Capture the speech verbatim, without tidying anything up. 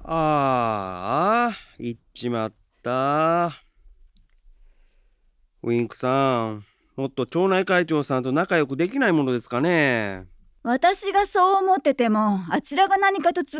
ああ、行っちまった。ウィンクさん、もっと町内会長さんと仲良くできないものですかね。 私がそう思ってても、あちらが何かと都